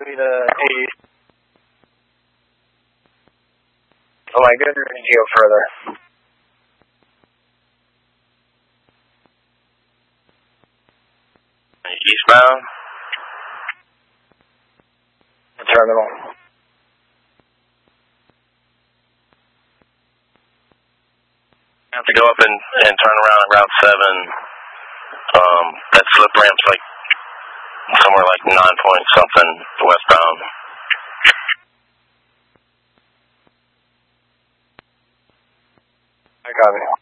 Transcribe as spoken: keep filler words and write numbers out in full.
Copy the eight. Oh my goodness, we need to go further. Eastbound. The terminal. You have to go up and, and turn around at Route seven. Um, that slip ramp's like somewhere like nine point something westbound. I got it.